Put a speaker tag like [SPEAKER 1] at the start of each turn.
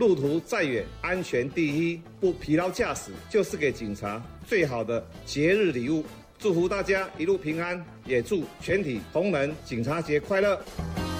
[SPEAKER 1] 路途再远，安全第一，不疲劳驾驶就是给警察最好的节日礼物。祝福大家一路平安，也祝全体同仁警察节快乐。